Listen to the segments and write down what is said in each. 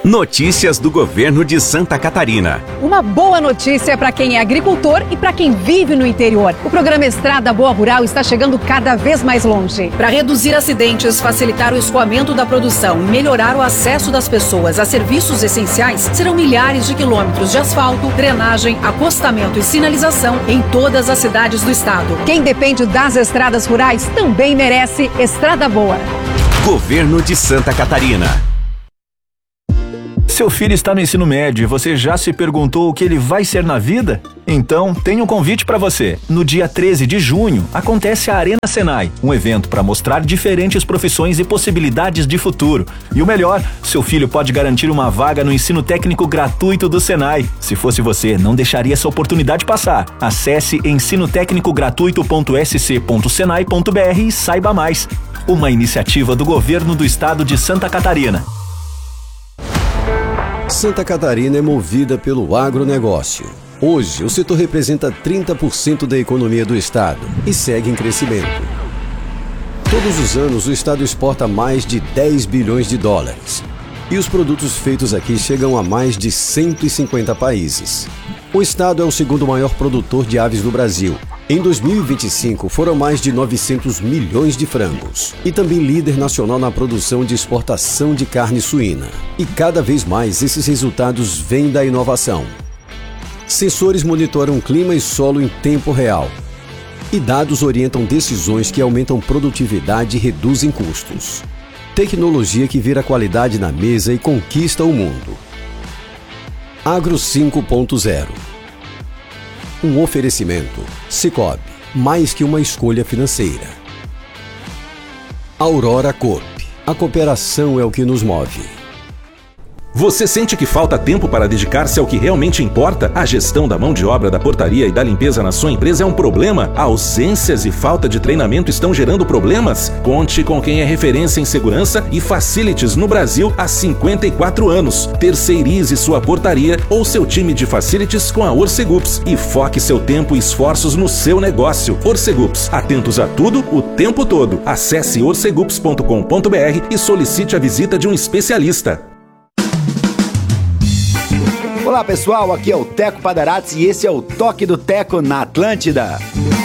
Notícias do governo de Santa Catarina. Uma boa notícia para quem é agricultor e para quem vive no interior. O programa Estrada Boa Rural está chegando cada vez mais longe. Para reduzir acidentes, facilitar o escoamento da produção e melhorar o acesso das pessoas a serviços essenciais, serão milhares de quilômetros de asfalto, drenagem, acostamento e sinalização em todas as cidades do estado. Quem depende das estradas rurais também merece Estrada Boa. Governo de Santa Catarina. Seu filho está no ensino médio e você já se perguntou o que ele vai ser na vida? Então, tem um convite para você. No dia 13 de junho, acontece a Arena Senai, um evento para mostrar diferentes profissões e possibilidades de futuro. E o melhor, seu filho pode garantir uma vaga no ensino técnico gratuito do Senai. Se fosse você, não deixaria essa oportunidade passar. Acesse ensinotécnicogratuito.sc.senai.br e saiba mais. Uma iniciativa do Governo do Estado de Santa Catarina. Santa Catarina é movida pelo agronegócio. Hoje, o setor representa 30% da economia do estado e segue em crescimento. Todos os anos, o estado exporta mais de 10 bilhões de dólares. E os produtos feitos aqui chegam a mais de 150 países. O estado é o segundo maior produtor de aves do Brasil. Em 2025, foram mais de 900 milhões de frangos. E também líder nacional na produção de exportação de carne suína. E cada vez mais esses resultados vêm da inovação. Sensores monitoram clima e solo em tempo real. E dados orientam decisões que aumentam produtividade e reduzem custos. Tecnologia que vira qualidade na mesa e conquista o mundo. Agro 5.0. Um oferecimento. Sicoob, mais que uma escolha financeira. Aurora Coop. A cooperação é o que nos move. Você sente que falta tempo para dedicar-se ao que realmente importa? A gestão da mão de obra, da portaria e da limpeza na sua empresa é um problema? Ausências e falta de treinamento estão gerando problemas? Conte com quem é referência em segurança e facilities no Brasil há 54 anos. Terceirize sua portaria ou seu time de facilities com a Orcegups e foque seu tempo e esforços no seu negócio. Orcegups, atentos a tudo, o tempo todo. Acesse orcegups.com.br e solicite a visita de um especialista. Olá pessoal, aqui é o Teco Padarates e esse é o Toque do Teco na Atlântida.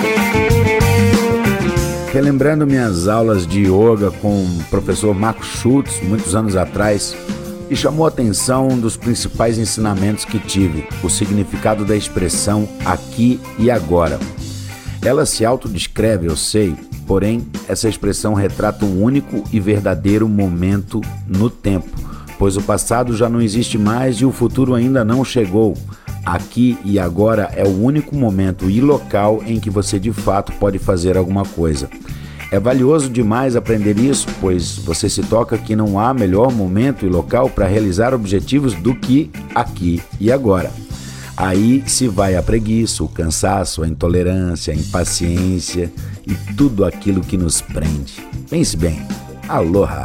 Relembrando minhas aulas de yoga com o professor Marco Schultz, muitos anos atrás, e chamou a atenção um dos principais ensinamentos que tive, o significado da expressão aqui e agora. Ela se autodescreve, eu sei, porém essa expressão retrata um único e verdadeiro momento no tempo, pois o passado já não existe mais e o futuro ainda não chegou. Aqui e agora é o único momento e local em que você de fato pode fazer alguma coisa. É valioso demais aprender isso, pois você se toca que não há melhor momento e local para realizar objetivos do que aqui e agora. Aí se vai a preguiça, o cansaço, a intolerância, a impaciência e tudo aquilo que nos prende. Pense bem. Aloha!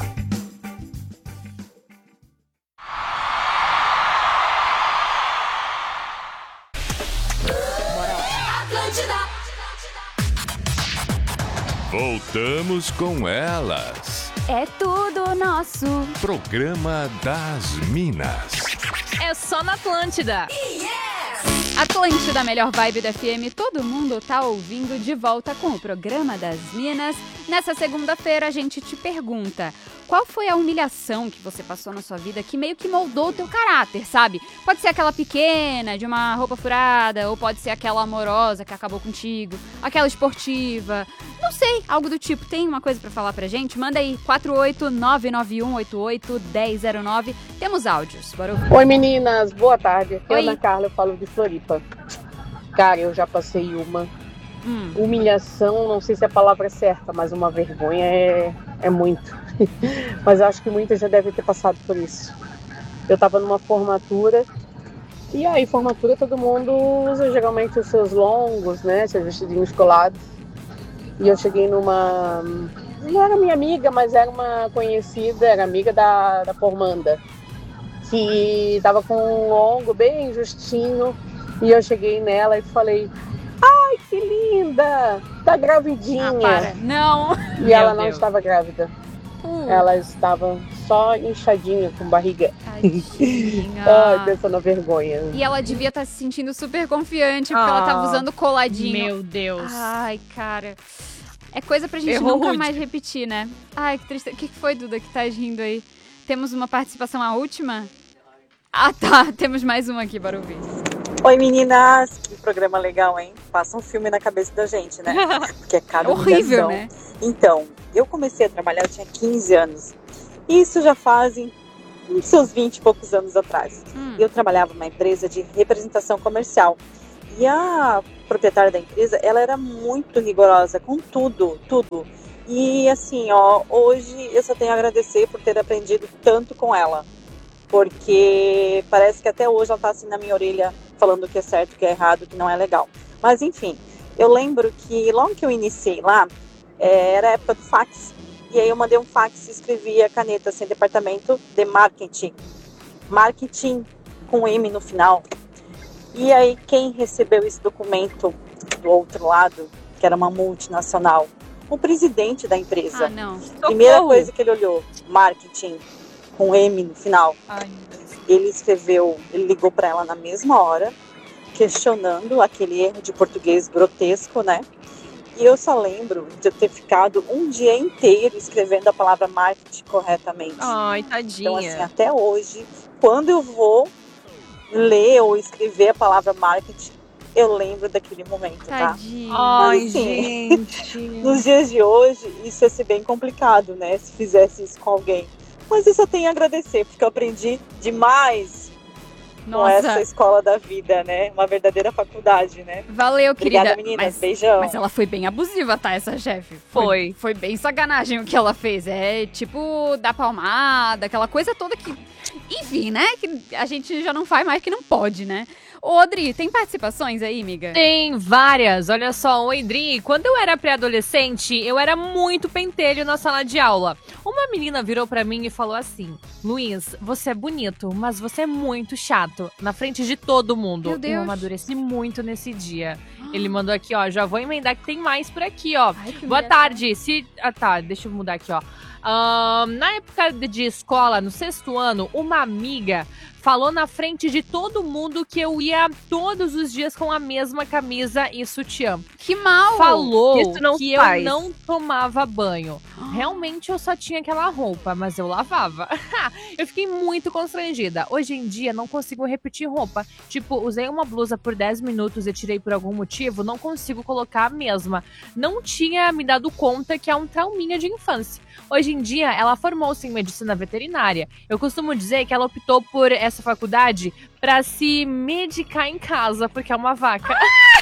Voltamos com elas. É tudo nosso. Programa das Minas. É só na Atlântida. Atlântida, melhor vibe da FM, todo mundo tá ouvindo de volta com o Programa das Minas. Nessa segunda-feira a gente te pergunta: qual foi a humilhação que você passou na sua vida que meio que moldou o teu caráter, sabe? Pode ser aquela pequena, de uma roupa furada, ou pode ser aquela amorosa que acabou contigo, aquela esportiva, não sei, algo do tipo. Tem uma coisa pra falar pra gente? Manda aí, 48991881009. Temos áudios, bora ouvir. Oi meninas, boa tarde. Aqui é Oi. Ana Carla, eu falo de Floripa. Cara, eu já passei uma humilhação, não sei se a palavra é certa, mas uma vergonha é muito. Mas eu acho que muita já deve ter passado por isso. Eu tava numa formatura, e aí formatura todo mundo usa geralmente os seus longos, né, seus vestidinhos colados. E eu cheguei numa... não era minha amiga, mas era uma conhecida, era amiga da formanda, que tava com um longo bem justinho, e eu cheguei nela e falei: ai, que linda! Tá gravidinha. Ah, para. Não. E ela não estava grávida. Ela estava só inchadinha, com barriga. Tadinha. Ai, pensando na vergonha. E ela devia estar se sentindo super confiante, porque ela tava usando coladinho. Meu Deus. Ai, cara. É coisa pra gente Errou nunca rude. mais repetir, né? Ai, que triste. O que foi, Duda, que tá rindo aí? Temos uma participação, a última? Ah, tá. Temos mais uma aqui para ouvir. Oi, meninas. Que programa legal, hein? Passa um filme na cabeça da gente, né? Porque é cada horrível, humilhação. né? Então, eu comecei a trabalhar, eu tinha 15 anos. Isso já fazem uns seus 20 e poucos anos atrás. Eu trabalhava numa empresa de representação comercial. E a proprietária da empresa, ela era muito rigorosa com tudo. E assim, hoje eu só tenho a agradecer por ter aprendido tanto com ela. Porque parece que até hoje ela tá assim na minha orelha, falando o que é certo, o que é errado, o que não é legal. Mas enfim, eu lembro que logo que eu iniciei lá, era a época do fax. E aí eu mandei um fax e escrevi a caneta assim, departamento de marketing. Marketing com M no final. E aí quem recebeu esse documento do outro lado, que era uma multinacional? O presidente da empresa. Ah, não. Primeira coisa que ele olhou, marketing com M no final. Ai, Ele ligou para ela na mesma hora, questionando aquele erro de português grotesco, né? E eu só lembro de eu ter ficado um dia inteiro escrevendo a palavra marketing corretamente. Ai, tadinha. Então, assim, até hoje, quando eu vou ler ou escrever a palavra marketing, eu lembro daquele momento, Tadinha. tá? Ai, Mas, assim, gente. nos dias de hoje, isso ia ser bem complicado, né? Se fizesse isso com alguém. Mas eu só tenho a agradecer, porque eu aprendi demais com essa escola da vida, né? Uma verdadeira faculdade, né? Valeu, querida. Obrigada, meninas. Beijão. Mas ela foi bem abusiva, tá, essa chefe? Foi. Foi bem sacanagem o que ela fez. É tipo, dar palmada, aquela coisa toda que... Enfim, né? Que a gente já não faz mais que não pode, né? Ô, Adri, tem participações aí, amiga? Tem várias. Olha só, oi, Dri. Quando eu era pré-adolescente, eu era muito pentelho na sala de aula. Uma menina virou pra mim e falou assim: Luiz, você é bonito, mas você é muito chato. Na frente de todo mundo. Meu Deus. Eu amadureci muito nesse dia. Ele mandou aqui, ó. Já vou emendar que tem mais por aqui, ó. Ai, que Boa humilhação. tarde. Ah, tá. Deixa eu mudar aqui, ó. Na época de escola, no 6º ano, uma amiga falou na frente de todo mundo que eu ia todos os dias com a mesma camisa e sutiã. Que mal! Falou Isso não que faz. eu não tomava banho. Realmente eu só tinha aquela roupa, mas eu lavava. Eu fiquei muito constrangida. Hoje em dia não consigo repetir roupa. Tipo, usei uma blusa por 10 minutos e tirei por algum motivo, não consigo colocar a mesma. Não tinha me dado conta que é um trauminha de infância. Hoje em dia, ela formou-se em medicina veterinária. Eu costumo dizer que ela optou por essa faculdade pra se medicar em casa, porque é uma vaca.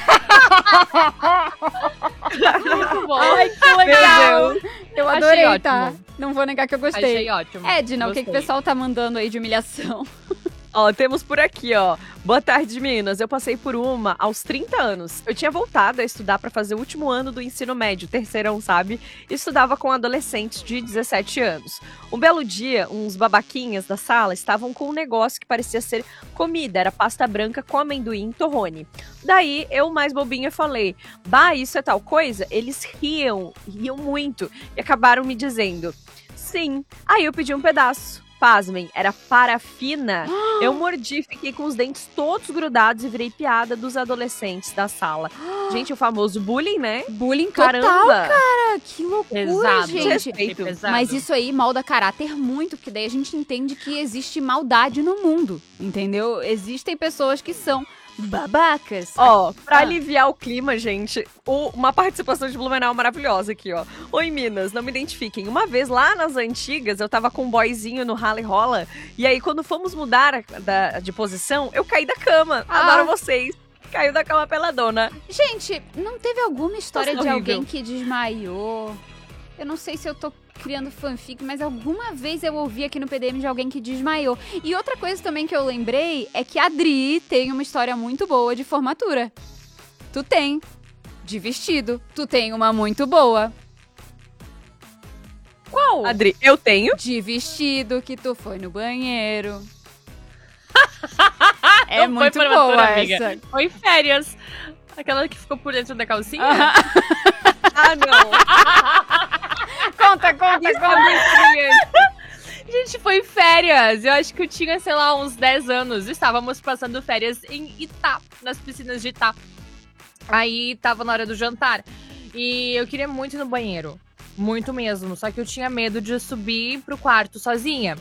Muito bom. Ai, que legal! Eu adorei, Achei tá? ótimo. Não vou negar que eu gostei. Achei ótimo. Edna, o que o Gostei. pessoal tá mandando aí de humilhação? Ó, temos por aqui, ó. Boa tarde, meninas. Eu passei por uma aos 30 anos. Eu tinha voltado a estudar para fazer o último ano do ensino médio, terceirão, sabe? E estudava com adolescentes de 17 anos. Um belo dia, uns babaquinhas da sala estavam com um negócio que parecia ser comida. Era pasta branca com amendoim e torrone. Daí, eu mais bobinha falei, bah, isso é tal coisa? Eles riam muito. E acabaram me dizendo, sim. Aí eu pedi um pedaço. Pasmem, era parafina. Eu mordi, fiquei com os dentes todos grudados e virei piada dos adolescentes da sala. Gente, o famoso bullying, né? Bullying Caramba. total, cara. Que loucura, Pesado. gente. Respeito. Pesado. Mas isso aí molda caráter muito, porque daí a gente entende que existe maldade no mundo, entendeu? Existem pessoas que são babacas. Ó, pra aliviar o clima, gente, uma participação de Blumenau maravilhosa aqui, ó. Oi, Minas, não me identifiquem. Uma vez lá nas antigas, eu tava com um boyzinho no rally rola, e aí quando fomos mudar de posição, eu caí da cama. Adoro vocês. Caiu da cama peladona. Gente, não teve alguma história Nossa, de horrível. alguém que desmaiou? Eu não sei se eu tô criando fanfic, mas alguma vez eu ouvi aqui no PDM de alguém que desmaiou. E outra coisa também que eu lembrei é que a Adri tem uma história muito boa de formatura. Tu tem. De vestido. Tu tem uma muito boa. Qual? Adri, eu tenho. De vestido que tu foi no banheiro. É Não muito foi boa, boa amiga. essa. Foi férias. Aquela que ficou por dentro da calcinha? Ah, não. Conta. Isso é muito brilhante. Gente, foi férias. Eu acho que eu tinha, sei lá, uns 10 anos. Estávamos passando férias em Itá, nas piscinas de Itá. Aí tava na hora do jantar. E eu queria muito ir no banheiro. Muito mesmo. Só que eu tinha medo de subir pro quarto sozinha.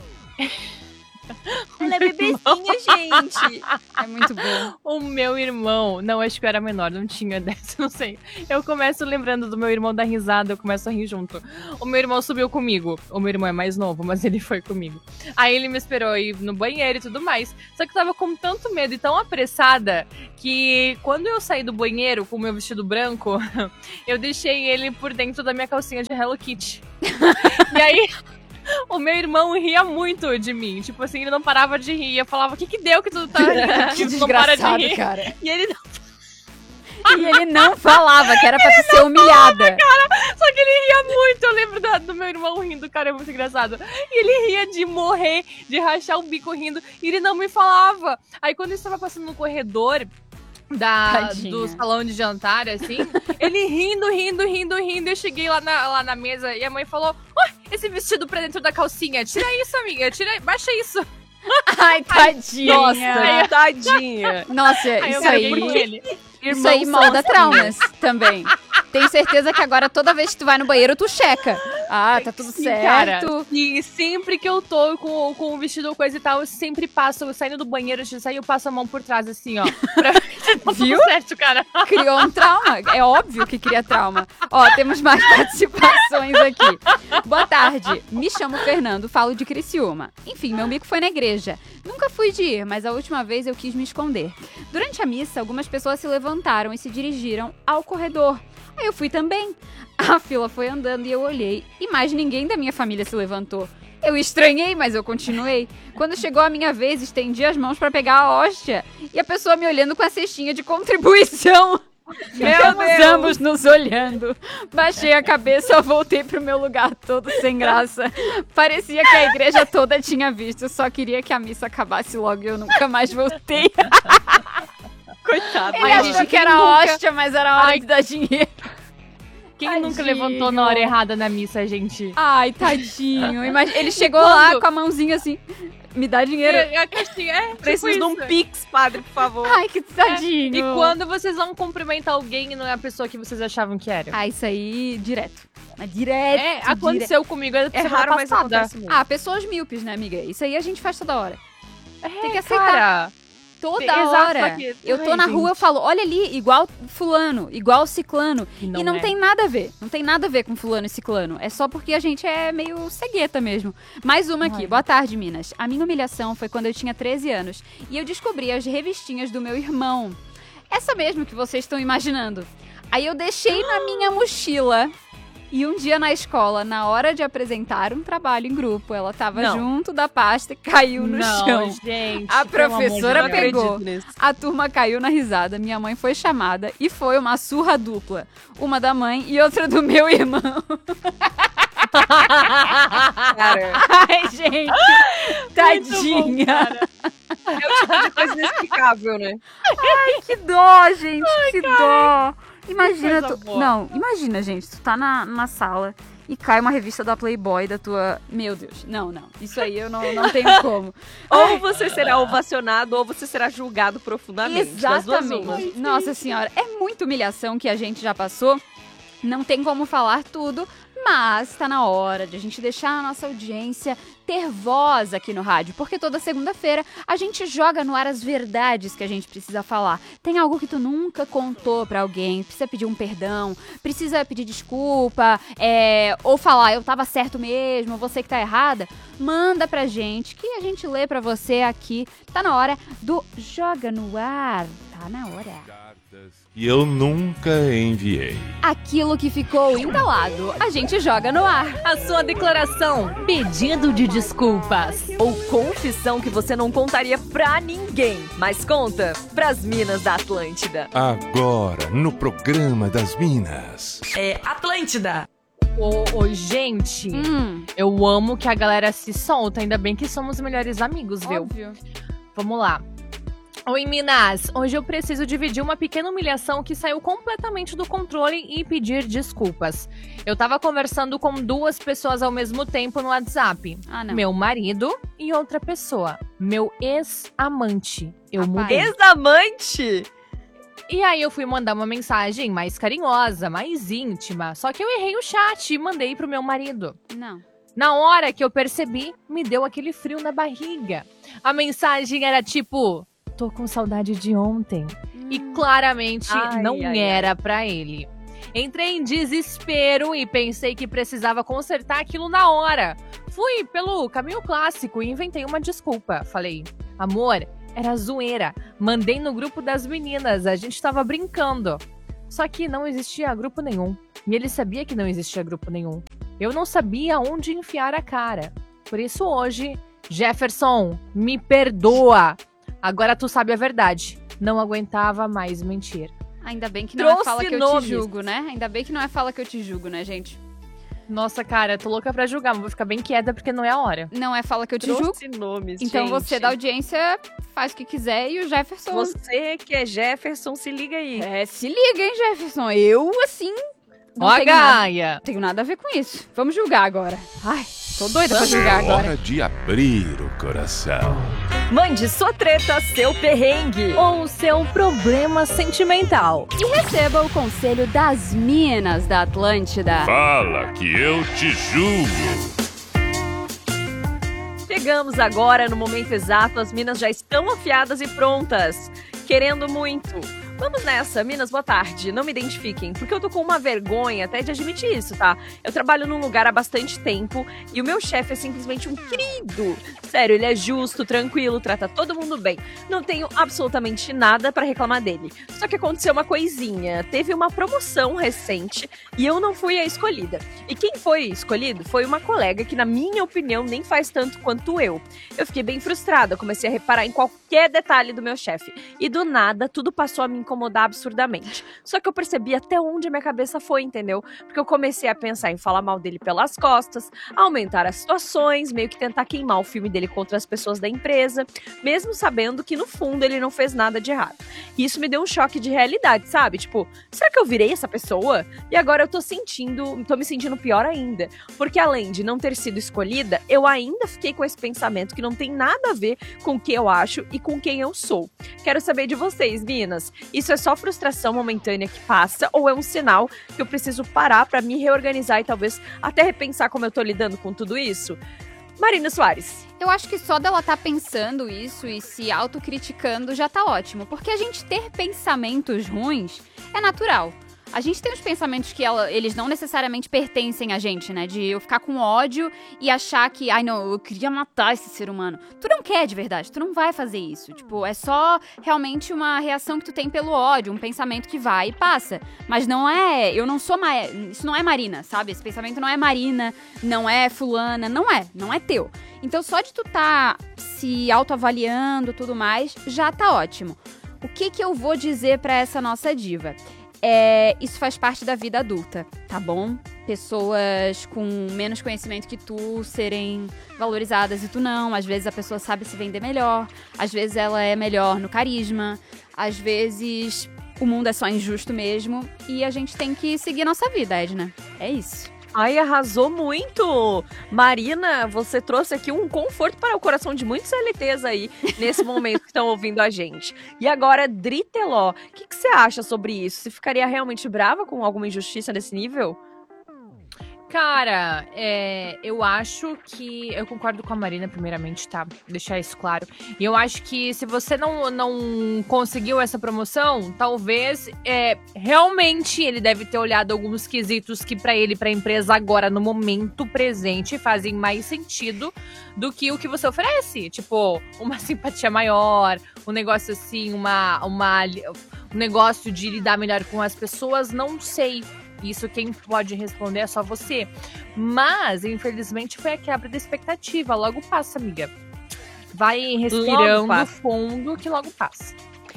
Ela é bebezinha, gente. É muito bom. O meu irmão, não, acho que eu era menor, não tinha 10, não sei. Eu começo lembrando do meu irmão dar risada, eu começo a rir junto. O meu irmão subiu comigo. O meu irmão é mais novo, mas ele foi comigo. Aí ele me esperou ir no banheiro e tudo mais. Só que eu tava com tanto medo e tão apressada que quando eu saí do banheiro com o meu vestido branco, eu deixei ele por dentro da minha calcinha de Hello Kitty. E aí... o meu irmão ria muito de mim. Tipo assim, ele não parava de rir. Eu falava, o que deu que tu tá rindo? Que tu não para de rir. Cara. E ele não falava, que era pra tu ser humilhada. Cara, só que ele ria muito. Eu lembro do meu irmão rindo, cara, é muito engraçado. E ele ria de morrer, de rachar o bico rindo. E ele não me falava. Aí quando eu estava passando no corredor do salão de jantar, assim, ele rindo. Eu cheguei lá na mesa e a mãe falou, esse vestido pra dentro da calcinha, tira isso, amiga, baixa isso. Ai, tadinha. Nossa, tadinha. Nossa, isso aí molda traumas também. Tenho certeza que agora toda vez que tu vai no banheiro, tu checa. Ah, tá tudo certo. Cara, e sempre que eu tô com o vestido ou coisa e tal, eu sempre passo, saindo do banheiro, eu passo a mão por trás, assim, ó. Viu? Tudo certo, cara. Criou um trauma. É óbvio que cria trauma. Ó, temos mais participações aqui. Boa tarde. Me chamo Fernando, falo de Criciúma. Enfim, meu mico foi na igreja. Nunca fui de ir, mas a última vez eu quis me esconder. Durante a missa, algumas pessoas se levantaram e se dirigiram ao corredor. Aí eu fui também. A fila foi andando e eu olhei e mais ninguém da minha família se levantou. Eu estranhei, mas eu continuei. Quando chegou a minha vez, estendi as mãos pra pegar a hóstia e a pessoa me olhando com a cestinha de contribuição. Ficamos ambos nos olhando. Baixei a cabeça, voltei pro meu lugar todo sem graça. Parecia que a igreja toda tinha visto. Só queria que a missa acabasse logo e eu nunca mais voltei. Coitado. Ele achou que era hóstia, mas era hora de dar dinheiro. Quem nunca levantou na hora errada na missa, gente? Ai, tadinho. Ele chegou lá com a mãozinha assim, me dá dinheiro. A caixinha preciso de um pix, padre, por favor. Ai, que tadinho. E quando vocês vão cumprimentar alguém e não é a pessoa que vocês achavam que era? Ah, isso aí, direto. Mas direto. Aconteceu comigo. É raro, mas acontece muito. Ah, pessoas míopes, né, amiga? Isso aí a gente faz toda hora. Tem que aceitar. Cara, toda hora. Eu tô na rua, eu falo, olha ali, igual fulano, igual ciclano. E não tem nada a ver. Não tem nada a ver com fulano e ciclano. É só porque a gente é meio cegueta mesmo. Mais uma aqui. Boa tarde, Minas. A minha humilhação foi quando eu tinha 13 anos. E eu descobri as revistinhas do meu irmão. Essa mesmo que vocês estão imaginando. Aí eu deixei na minha mochila. E um dia na escola, na hora de apresentar um trabalho em grupo, ela tava junto da pasta e caiu no chão. Gente, a professora pegou. A turma caiu na risada. Minha mãe foi chamada e foi uma surra dupla. Uma da mãe e outra do meu irmão. Cara. Ai, gente. Tadinha. Bom, é o tipo de coisa inexplicável, né? Ai, que dó, gente. Que dó. Imagina imagina, gente, tu tá na sala e cai uma revista da Playboy da tua... Meu Deus, não. Isso aí eu não tenho como. Ou você será ovacionado ou você será julgado profundamente. Exatamente. Nossa senhora, é muita humilhação que a gente já passou. Não tem como falar tudo, mas tá na hora de a gente deixar a nossa audiência ter voz aqui no rádio, porque toda segunda-feira a gente joga no ar as verdades que a gente precisa falar. Tem algo que tu nunca contou pra alguém, precisa pedir um perdão, precisa pedir desculpa, ou falar, eu tava certo mesmo, você que tá errada, manda pra gente, que a gente lê pra você aqui. Tá na hora do Joga no Ar, tá na hora. E eu nunca enviei. Aquilo que ficou entalado, a gente joga no ar. A sua declaração, pedido de desculpas ou confissão que você não contaria pra ninguém, mas conta pras Minas da Atlântida. Agora, no programa das Minas. É Atlântida. Gente, eu amo que a galera se solta, ainda bem que somos melhores amigos, viu? Óbvio. Vamos lá. Oi, Minas! Hoje eu preciso dividir uma pequena humilhação que saiu completamente do controle e pedir desculpas. Eu tava conversando com 2 pessoas ao mesmo tempo no WhatsApp. Meu marido e outra pessoa. Meu ex-amante. Eu mudei. Ex-amante? E aí eu fui mandar uma mensagem mais carinhosa, mais íntima. Só que eu errei o chat e mandei pro meu marido. Não. Na hora que eu percebi, me deu aquele frio na barriga. A mensagem era tipo... Tô com saudade de ontem. E claramente não era pra ele. Entrei em desespero e pensei que precisava consertar aquilo na hora. Fui pelo caminho clássico e inventei uma desculpa. Falei, amor, era zoeira. Mandei no grupo das meninas, a gente tava brincando. Só que não existia grupo nenhum. E ele sabia que não existia grupo nenhum. Eu não sabia onde enfiar a cara. Por isso hoje, Jefferson, me perdoa. Agora tu sabe a verdade. Não aguentava mais mentir. Ainda bem que não é fala que eu te julgo, né? Ainda bem que não é fala que eu te julgo, né, gente? Nossa, cara, tô louca pra julgar, mas vou ficar bem quieta porque não é a hora. Não é fala que eu te julgo. Nomes, então gente. Você da audiência faz o que quiser e o Jefferson... Você que é Jefferson, se liga aí. Se liga, hein, Jefferson. Eu, assim... Ó a Gaia! Não tenho nada a ver com isso. Vamos julgar agora. Ai, tô doida pra julgar agora. Hora de abrir o coração. Mande sua treta, seu perrengue ou seu problema sentimental. E receba o conselho das minas da Atlântida. Fala que eu te julgo. Chegamos agora no momento exato, as minas já estão afiadas e prontas, querendo muito. Vamos nessa, minas, boa tarde. Não me identifiquem, porque eu tô com uma vergonha até de admitir isso, tá? Eu trabalho num lugar há bastante tempo e o meu chefe é simplesmente um querido. Sério, ele é justo, tranquilo, trata todo mundo bem. Não tenho absolutamente nada pra reclamar dele. Só que aconteceu uma coisinha. Teve uma promoção recente e eu não fui a escolhida. E quem foi escolhido foi uma colega que, na minha opinião, nem faz tanto quanto eu. Eu fiquei bem frustrada, comecei a reparar em qualquer detalhe do meu chefe. E do nada, tudo passou a me incomodar absurdamente. Só que eu percebi até onde a minha cabeça foi, entendeu? Porque eu comecei a pensar em falar mal dele pelas costas, aumentar as situações, meio que tentar queimar o filme dele contra as pessoas da empresa, mesmo sabendo que no fundo ele não fez nada de errado. E isso me deu um choque de realidade, sabe? Tipo, será que eu virei essa pessoa? E agora eu tô me sentindo pior ainda. Porque além de não ter sido escolhida, eu ainda fiquei com esse pensamento que não tem nada a ver com o que eu acho e com quem eu sou. Quero saber de vocês, minas. Isso é só frustração momentânea que passa ou é um sinal que eu preciso parar pra me reorganizar e talvez até repensar como eu tô lidando com tudo isso? Marina Soares. Eu acho que só dela tá pensando isso e se autocriticando já tá ótimo, porque a gente ter pensamentos ruins é natural. A gente tem os pensamentos que eles não necessariamente pertencem a gente, né? De eu ficar com ódio e achar que, ai não, eu queria matar esse ser humano. Tu não quer de verdade, tu não vai fazer isso. Tipo, é só realmente uma reação que tu tem pelo ódio, um pensamento que vai e passa. Mas não é, eu não sou, isso não é Marina, sabe? Esse pensamento não é Marina, não é fulana, não é teu. Então só de tu tá se autoavaliando e tudo mais, já tá ótimo. O que eu vou dizer pra essa nossa diva? Isso faz parte da vida adulta, tá bom? Pessoas com menos conhecimento que tu serem valorizadas e tu não. Às vezes a pessoa sabe se vender melhor, às vezes ela é melhor no carisma, às vezes o mundo é só injusto mesmo e a gente tem que seguir nossa vida, Edna. É isso. Ai, arrasou muito! Marina, você trouxe aqui um conforto para o coração de muitos CLTs aí, nesse momento que estão ouvindo a gente. E agora, Driteló, o que você acha sobre isso? Você ficaria realmente brava com alguma injustiça nesse nível? Cara, eu acho que... Eu concordo com a Marina, primeiramente, tá? Deixar isso claro. E eu acho que se você não conseguiu essa promoção, talvez realmente ele deve ter olhado alguns quesitos que pra ele, pra empresa agora, no momento presente, fazem mais sentido do que o que você oferece. Tipo, uma simpatia maior, um negócio assim, um negócio de lidar melhor com as pessoas, não sei. Isso quem pode responder é só você. Mas, infelizmente, foi a quebra da expectativa. Logo passa, amiga. Vai respirando fundo que logo passa.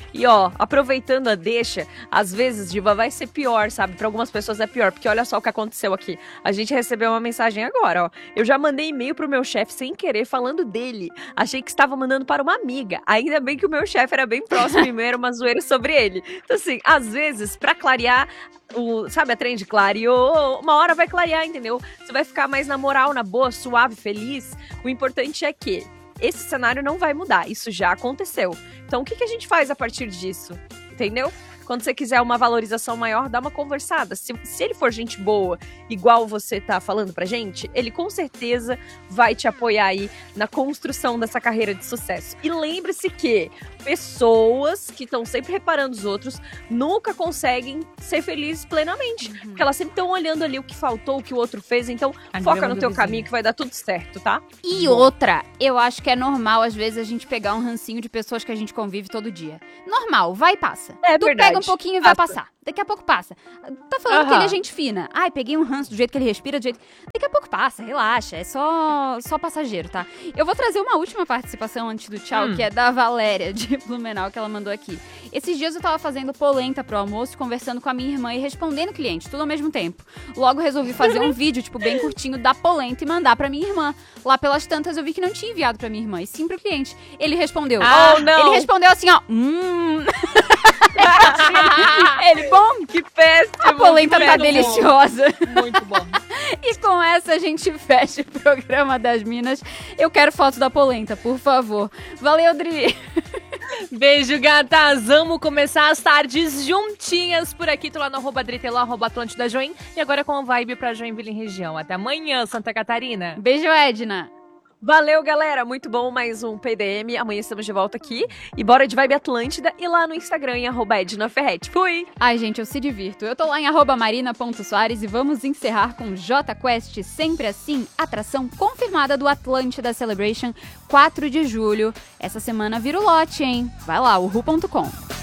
E ó, aproveitando a deixa, às vezes, Diva, vai ser pior, sabe? Pra algumas pessoas é pior, porque olha só o que aconteceu aqui. A gente recebeu uma mensagem agora, ó. Eu já mandei e-mail pro meu chefe sem querer, falando dele. Achei que estava mandando para uma amiga. Ainda bem que o meu chefe era bem próximo e meio era uma zoeira sobre ele. Então assim, às vezes, pra clarear... sabe a trend clareou? Uma hora vai clarear, entendeu? Você vai ficar mais na moral, na boa, suave, feliz. O importante é que esse cenário não vai mudar. Isso já aconteceu. Então, o que a gente faz a partir disso? Entendeu? Quando você quiser uma valorização maior, dá uma conversada. Se ele for gente boa, igual você tá falando pra gente, ele com certeza vai te apoiar aí na construção dessa carreira de sucesso. E lembre-se que pessoas que estão sempre reparando os outros nunca conseguem ser felizes plenamente. Porque elas sempre estão olhando ali o que faltou, o que o outro fez. Então, foca no teu caminho que vai dar tudo certo, tá? E outra, eu acho que é normal, às vezes, a gente pegar um rancinho de pessoas que a gente convive todo dia. Normal, vai e passa. É tu verdade. Pega um pouquinho e vai passar. Daqui a pouco passa. Tá falando que ele é gente fina. Ai, peguei um ranço do jeito que ele respira, do jeito... Daqui a pouco passa, relaxa. É só passageiro, tá? Eu vou trazer uma última participação antes do tchau, que é da Valéria, de Blumenau, que ela mandou aqui. Esses dias eu tava fazendo polenta pro almoço, conversando com a minha irmã e respondendo o cliente, tudo ao mesmo tempo. Logo resolvi fazer um vídeo, bem curtinho, da polenta e mandar pra minha irmã. Lá pelas tantas eu vi que não tinha enviado pra minha irmã, e sim pro cliente. Ele respondeu. Não! Ele respondeu assim, ó. Ele, bom? Que péssimo! A polenta tá deliciosa. Muito bom. E com essa a gente fecha o programa das Minas. Eu quero foto da polenta, por favor. Valeu, Dri! Beijo, gatas! Vamos começar as tardes juntinhas por aqui. Tô lá no @Driteló, @Atlântida Join. E agora com a vibe pra Joinville em região. Até amanhã, Santa Catarina. Beijo, Edna! Valeu, galera. Muito bom, mais um PDM. Amanhã estamos de volta aqui. E bora de Vibe Atlântida e lá no Instagram em @EdnaFerretti. Fui! Ai, gente, eu se divirto. Eu tô lá em @Marina.Soares e vamos encerrar com Jota Quest, sempre assim, atração confirmada do Atlântida Celebration, 4 de julho. Essa semana vira o lote, hein? Vai lá, uhu.com.